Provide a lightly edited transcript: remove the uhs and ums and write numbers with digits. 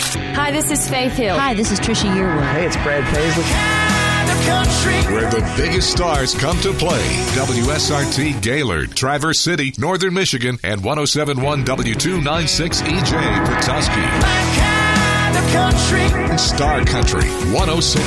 Hi, this is Faith Hill. Hi, this is Trisha Yearwood. Hey, it's Brad Paisley. Where the biggest stars come to play. WSRT Gaylord, Traverse City, Northern Michigan, and 107.1 W296 EJ Petoskey. Star Country 106.